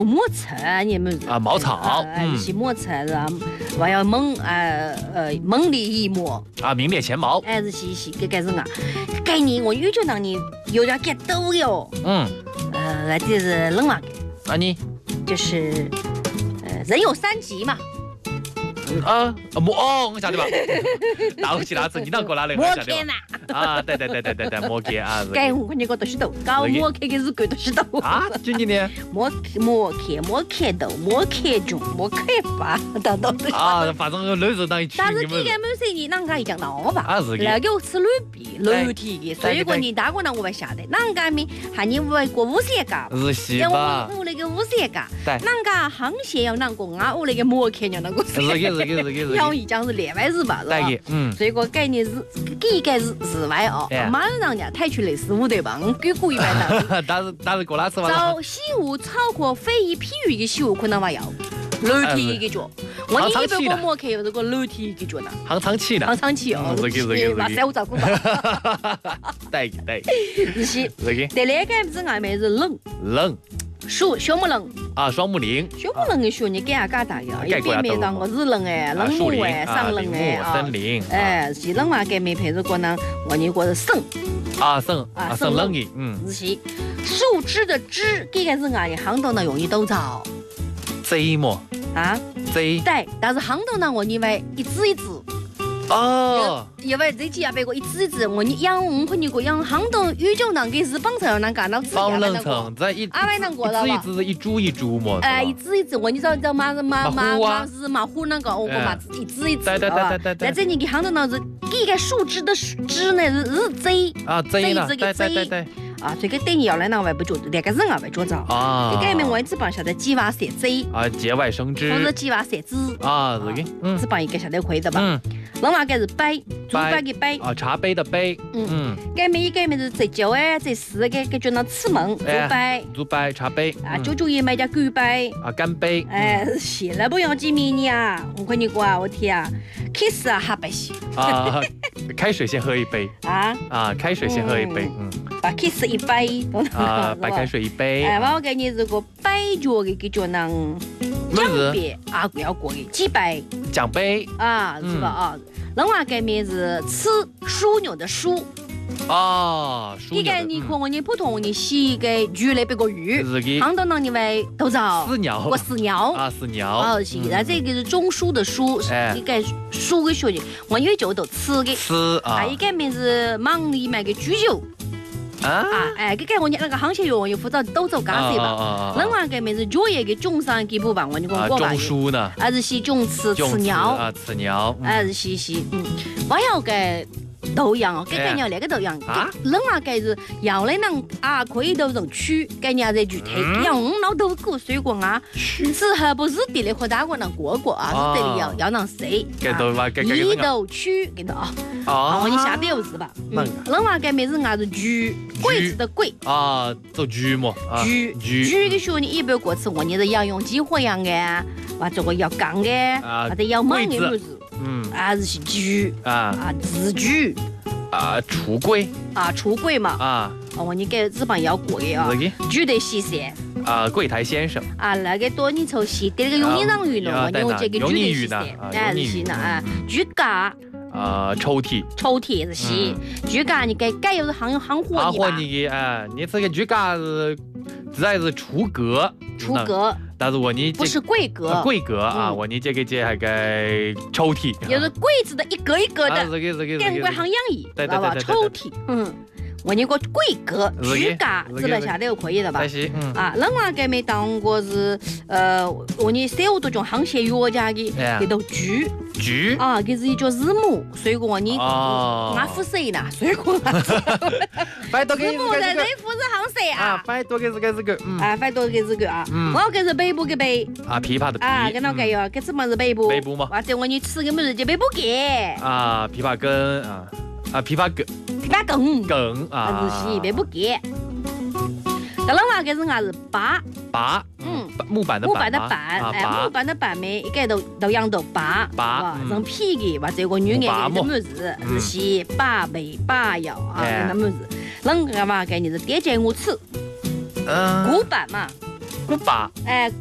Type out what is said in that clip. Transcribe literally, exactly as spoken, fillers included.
莫菜，你们啊，茅草， 嗯，是莫菜是吧？还要猛呃呃猛力一抹啊，名列前茅。 哎，是是是，这个是啊，概念我有就让你有点 get 到哟。嗯，呃，那就是冷嘛个。 啊你？ 就是呃人有三急嘛。 啊，摩哦，我晓得吧？打起那次你当过哪来？ 摩羯嘛。 啊，对对对对对对，摩羯啊。 该我看见过都是豆，搞摩羯的是鬼都是豆。 啊，就你呢？ 摩摩羯摩羯豆摩羯中摩羯八，豆豆都。 啊，反正那时候当一群。 但是这个没事你啷个一讲闹吧？ 啊是的。 那个是绿笔绿体的，所以说你打过那我们晓得，啷个咪喊你外国五线噶？ 是是吧？ 我那个五线噶，啷个航线要啷个啊？我那个摩羯要啷个？ 是的。 要一讲是连外日吧，是吧？ 嗯， 所以个概念是，几个是日外哦。马上人家抬出来是五对吧？我给故意买的。 但是但是过哪次嘛？ 找习武超过非遗譬喻的习武可能嘛要。楼梯一个脚，我你一般过摩羯这个楼梯一个脚呢？ 行长期的。 行长期哦。 是的是的是的。 把三五照顾到。 对对。 是是。 这个。 第二个是外面是冷。 冷。 属小木冷啊，双木林， 小木冷的树你给俺嘎大呀，一边面当个日冷哎，冷木哎，上冷哎啊，森林， 哎，是冷嘛？给面配如果呢，我你过是生啊生啊生冷的，嗯， 是树枝的枝，这个是俺的行当呢容易都着， 贼么？ 啊， 贼， 对，但是行当呢我因为一枝一枝。 哦， 因为这几下别个一支一支，我你养我看你个养杭东宇宙能给日本才能干到自己方冷层，在一阿外能过了吧？ 一支一支一株一株么？ 哎，一支一支，我你知道知道马马马马是马虎那个，我个马一支一支， 对对对对对。 在这你给杭东那是几个树枝的枝呢是是贼啊贼了， 这个对对对。 啊，这个对你要来那外不觉得，两个人啊外觉着啊。这个面我一直帮晓得鸡娃蛇贼啊，节外生枝。 或者鸡娃蛇枝啊，这个嗯， 只帮一个晓得可以的吧？嗯。另外个是杯，竹杯的杯啊，茶杯的杯。 嗯嗯。这面一个面是这酒哎，这四个个叫那此门竹杯。 竹杯茶杯。 啊，九九也买家干杯。 啊，干杯。 哎，谢了不要几米你啊！我跟你讲啊，我天啊，开始啊哈不行。 啊，开水先喝一杯。啊啊，开水先喝一杯。嗯。 把开水一杯。 啊，白开水一杯。 哎，我给你这个杯脚的叫那奖杯啊，不要过的几杯。 奖杯。 啊，是吧啊？另外个面是吃枢纽的枢。 啊， 你看你看我你普通你洗个鱼类别个鱼，杭东那你为都着。 饲鸟。 我饲鸟。 啊，饲鸟。 哦，是，那这个是中枢的枢，一个枢的学的，我有就都吃的。 吃啊。 还一个面是忙里买个猪肉。啊，哎，这个我那个航线员又负责都做家事吧。另外一个面是脚业的中上几部吧，我你讲过吧？ 中枢呢？ 还是是种吃吃鸟啊，吃鸟。 还是是是，嗯，我要个都一样哦，这个鸟那个都一样。啊。另外一个是要来能啊，可以都人区，给人在具体，要我老豆果水果啊，适合不是地里和大个能过过啊，是这里要要能谁？ 给都吧，给给一豆区给到啊。哦，你下边有字吧？嗯。另外一个面是俺是菊。柜子的柜啊，做锯么？ 锯锯的时候，你一般过次我你是要用几火样的，或者个要钢的，或者要猛的么子？嗯，还是是锯啊啊，字锯啊，橱柜啊，橱柜嘛啊， 哦，你给日本要过的啊，锯得细些啊，柜台先生啊，那个多你抽细点那个用你让语呢，我这个锯得细些，哎是细呢啊，锯架。 啊，抽屉， 抽屉是细，锯架你该该有是行行货的吧？行货的哎，你这个锯架是，实在是出格， 出格。 但是我你不是柜格， 柜格啊，我你这个这还该抽屉， 有是柜子的一格一格的， 这个这个跟柜行样衣， 对对对， 抽屉，嗯。我那个柜格锯架资料下来就可以了吧？啊，另外个没当过是呃，我你三五多种航线药家的这都锯锯啊，这是一叫日木，所以我你俺肤色呢，所以我反正日木在这肤色航色啊， 反正多个是个这个， 啊，反正多个这个啊，我这是背部的背啊，琵琶的琵啊，跟那个哟，这什么是背部？ 背部嘛， 或者我你吃个么子就背部给啊，琵琶根啊啊，琵琶根。 琵琶梗梗啊， 是背不给。那另外个是俺是把把，嗯，木板的木板的板，哎，木板的板面一个都都养到把把， 人皮的或者个女人的什么子，是些把背把腰啊，什么子。啷个嘛？给你是叠加我吃， 嗯， 古板嘛。 古巴。 哎。